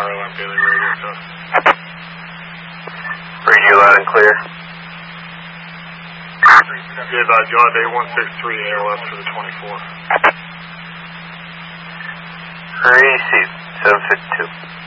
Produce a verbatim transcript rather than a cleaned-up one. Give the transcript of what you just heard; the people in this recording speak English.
R L M daily radio test. Read you loud and clear. Give uh, John Day one six three A O S for the twenty-four. Receive, seven fifty-two.